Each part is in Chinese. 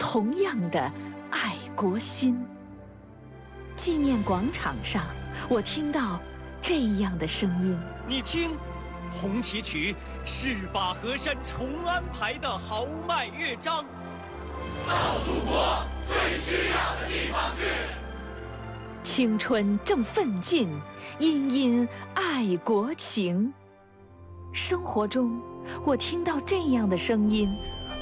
同样的爱国心。纪念广场上，我听到这样的声音： 你听，红旗曲是把河山重安排的豪迈乐章。 到祖国最需要的地方去。 青春正奋进，殷殷爱国情。生活中，我听到这样的声音：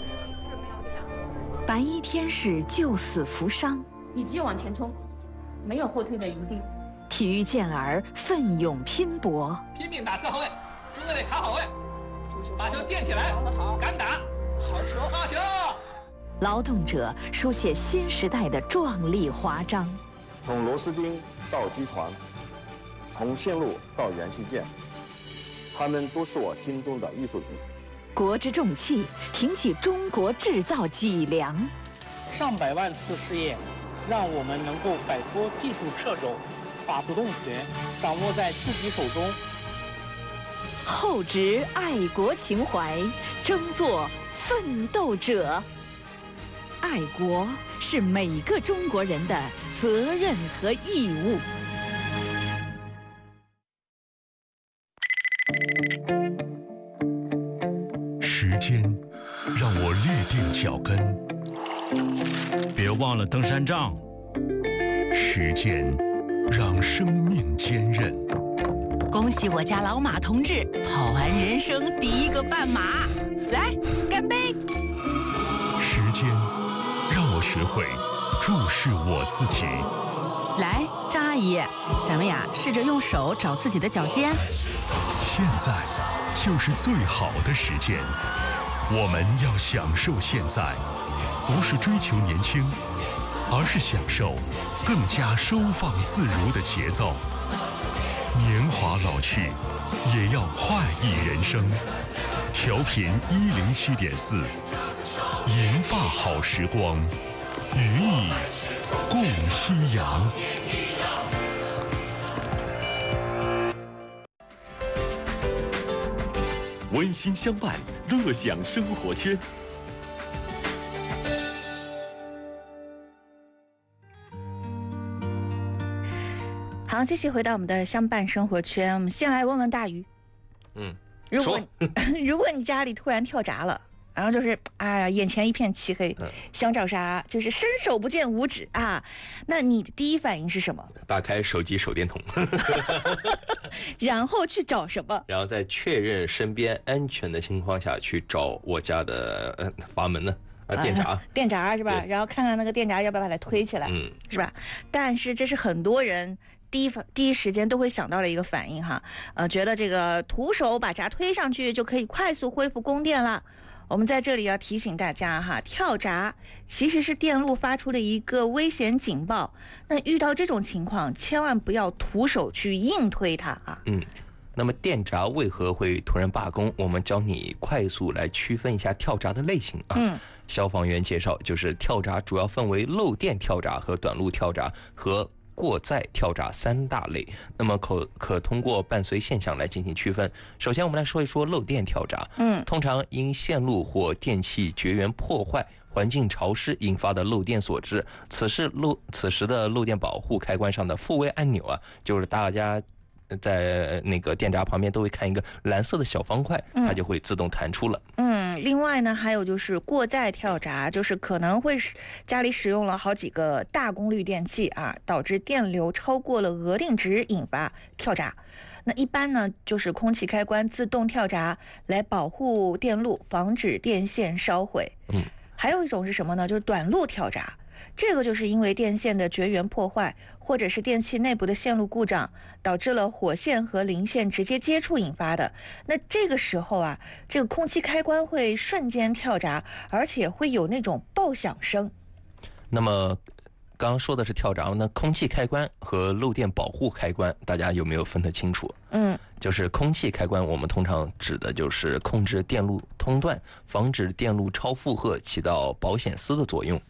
白衣天使救死扶伤， 你只有往前冲，没有后退的余地。 体育健儿奋勇拼搏， 拼命打4号位，中卫得卡好位，把球垫起来，敢打，好球，好球！ 劳动者书写新时代的壮丽华章。 从螺丝钉到机床，从线路到元器件，他们都是我心中的艺术品。 国之重器，挺起中国制造脊梁。 上百万次试验，让我们能够摆脱技术掣肘，把主动权掌握在自己手中。 厚植爱国情怀，争做奋斗者。爱国是每个中国人的责任和义务。 时间让我立定脚跟， 别忘了登山杖。 时间让生命坚韧。 恭喜我家老马同志跑完人生第1个半马，来干杯！ 时间让我学会注视我自己。 来，张阿姨，咱们呀试着用手找自己的脚尖。 现在就是最好的时间，我们要享受现在，不是追求年轻，而是享受更加收放自如的节奏。年华老去，也要快意人生。调频107.4，银发好时光，与你共夕阳。 温馨相伴，乐享生活圈。 好，继续回到我们的相伴生活圈。我们先来问问大鱼，如果你家里突然跳闸了，然后就是哎呀，眼前一片漆黑，想找啥就是伸手不见五指啊，那你的第一反应是什么？ 打开手机手电筒， 然后去找什么？ 然后在确认身边安全的情况下去找我家的阀门呢？电闸， 电闸是吧？然后看看那个电闸要不要把它推起来，是吧？但是这是很多人第一时间都会想到的一个反应哈，觉得这个徒手把闸推上去就可以快速恢复供电了。我们在这里要提醒大家哈，跳闸其实是电路发出的一个危险警报。那遇到这种情况，千万不要徒手去硬推它啊。 那么电闸为何会突然罢工？我们教你快速来区分一下跳闸的类型啊。消防员介绍，就是跳闸主要分为漏电跳闸和短路跳闸和过载跳闸3大类，那么可通过伴随现象来进行区分。首先我们来说一说漏电跳闸，通常因线路或电器绝缘破坏、环境潮湿引发的漏电所致。此时的漏电保护开关上的复位按钮啊，就是大家在那个电闸旁边都会看一个蓝色的小方块，它就会自动弹出了。 另外呢，还有就是过载跳闸，就是可能会家里使用了好几个大功率电器啊，导致电流超过了额定值，引发跳闸。那一般呢，就是空气开关自动跳闸来保护电路，防止电线烧毁。还有一种是什么呢？就是短路跳闸。这个就是因为电线的绝缘破坏，或者是电器内部的线路故障，导致了火线和零线直接接触引发的。那这个时候啊，这个空气开关会瞬间跳闸，而且会有那种爆响声。 那么刚刚说的是跳闸，那空气开关和漏电保护开关，大家有没有分得清楚？就是空气开关，我们通常指的就是控制电路通断，防止电路超负荷，起到保险丝的作用。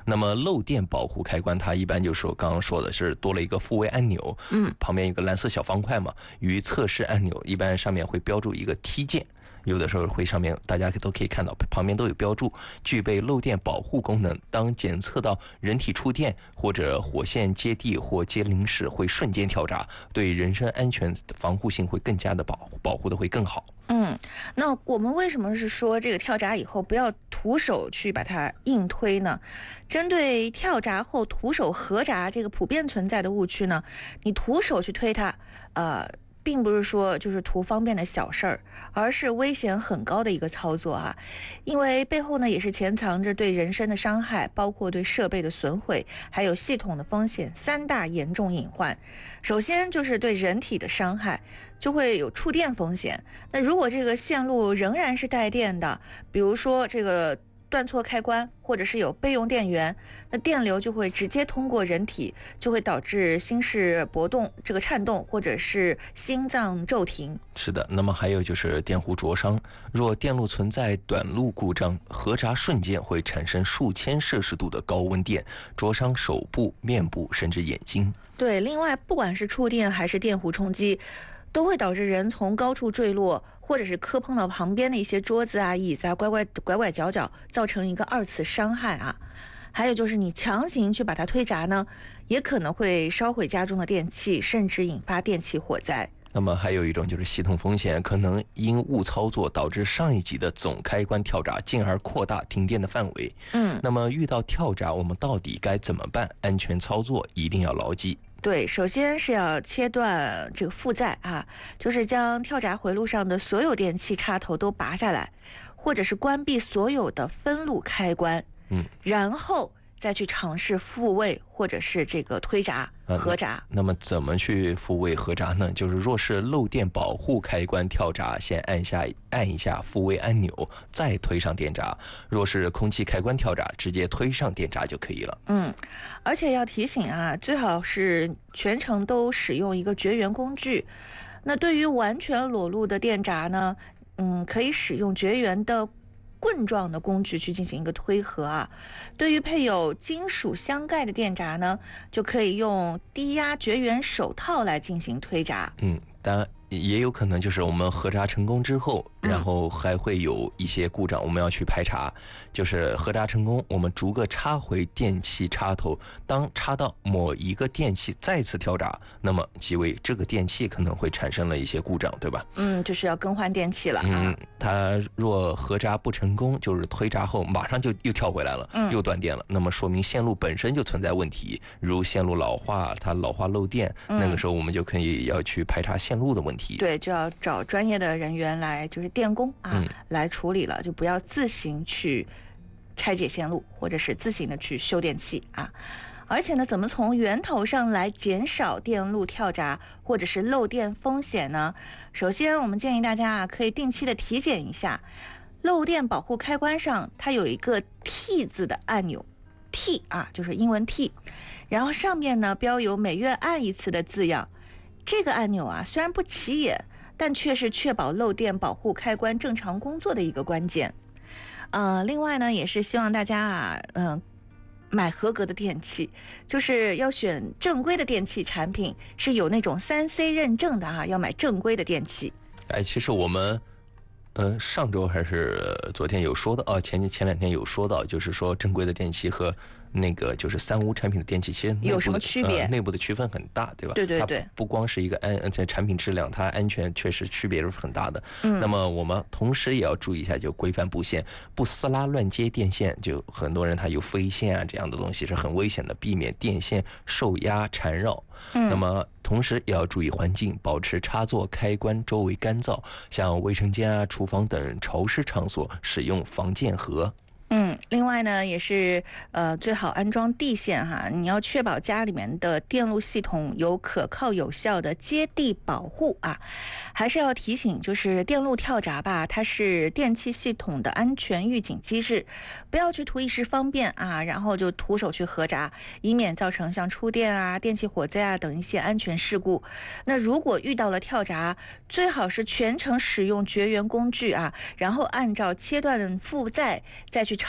那么漏电保护开关，它一般就是我刚刚说的是多了一个复位按钮，旁边有个蓝色小方块嘛，与测试按钮一般上面会标注一个 T 键。有的时候会上面大家都可以看到旁边都有标注，具备漏电保护功能。当检测到人体触电或者火线接地或接临时，会瞬间跳闸，对人身安全防护性会更加的保护的会更好。 那我们为什么是说这个跳闸以后不要徒手去把它硬推呢？针对跳闸后徒手合闸这个普遍存在的误区呢，你徒手去推它，并不是说就是图方便的小事儿，而是危险很高的一个操作啊！因为背后呢也是潜藏着对人身的伤害，包括对设备的损毁，还有系统的风险3大严重隐患。首先就是对人体的伤害，就会有触电风险。那如果这个线路仍然是带电的，比如说这个断错开关，或者是有备用电源，那电流就会直接通过人体，就会导致心室搏动、这个颤动，或者是心脏骤停。 是的，那么还有就是电弧灼伤，若电路存在短路故障，合闸瞬间会产生数千摄氏度的高温电，灼伤手部、面部甚至眼睛。 对，另外不管是触电还是电弧冲击，都会导致人从高处坠落，或者是磕碰到旁边的一些桌子啊、椅子啊、拐角角，造成一个2次伤害啊。还有就是你强行去把它推闸呢，也可能会烧毁家中的电器，甚至引发电气火灾。 那么还有一种就是系统风险，可能因误操作导致上一级的总开关跳闸，进而扩大停电的范围。那么遇到跳闸，我们到底该怎么办？安全操作一定要牢记。 对，首先是要切断这个负载啊，就是将跳闸回路上的所有电器插头都拔下来，或者是关闭所有的分路开关，然后再去尝试复位或者是这个推闸、合闸。 那么怎么去复位合闸呢？就是若是漏电保护开关跳闸，先按一下复位按钮，再推上电闸；若是空气开关跳闸，直接推上电闸就可以了。 而且要提醒啊，最好是全程都使用一个绝缘工具。那对于完全裸露的电闸呢，可以使用绝缘的棍状的工具去进行一个推合啊。对于配有金属箱盖的电闸呢，就可以用低压绝缘手套来进行推闸。 当然也有可能就是我们合闸成功之后，然后还会有一些故障，我们要去排查。就是合闸成功，我们逐个插回电器插头，当插到某一个电器再次跳闸，那么即为这个电器可能会产生了一些故障，对吧？ 就是要更换电器了。 它若合闸不成功，就是推闸后马上就又跳回来了，又断电了，那么说明线路本身就存在问题，如线路老化，它老化漏电，那个时候我们就可以要去排查线路的问题。 对，就要找专业的人员来，就是电工啊，来处理了，就不要自行去拆解线路，或者是自行的去修电器啊。而且呢，怎么从源头上来减少电路跳闸或者是漏电风险呢？首先，我们建议大家啊，可以定期的体检一下漏电保护开关上，它有一个 T 字的按钮 ，T 啊，就是英文 T， 然后上面呢标有每月按一次的字样。这个按钮啊，虽然不起眼，但却是确保漏电保护开关正常工作的一个关键。另外呢，也是希望大家啊，买合格的电器，就是要选正规的电器产品，是有那种3C 认证的啊，要买正规的电器。 其实我们上周还是昨天有说到前2天有说到，就是说正规的电器和那个就是3无产品的电器，其实有什么区别？ 内部的区分很大，对吧？ 对。 它不光是一个产品质量，它安全确实区别是很大的。那么我们同时也要注意一下，就规范布线，不撕拉乱接电线。就很多人他有飞线啊这样的东西是很危险的，避免电线受压缠绕。那么同时也要注意环境，保持插座开关周围干燥，像卫生间啊、厨房等潮湿场所使用防溅盒。 另外呢，也是最好安装地线哈，你要确保家里面的电路系统有可靠有效的接地保护啊。还是要提醒，就是电路跳闸吧，它是电气系统的安全预警机制，不要去图一时方便啊，然后就徒手去合闸，以免造成像触电啊、电气火灾啊等一些安全事故。那如果遇到了跳闸，最好是全程使用绝缘工具啊，然后按照切断负载再去尝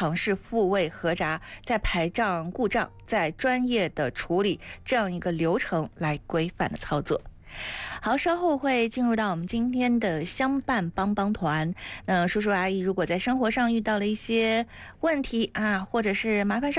程式复位核闸，再排障故障，再专业的处理这样一个流程来规范的操作。好，稍后会进入到我们今天的相伴帮帮团。那叔叔阿姨如果在生活上遇到了一些问题啊，或者是麻烦上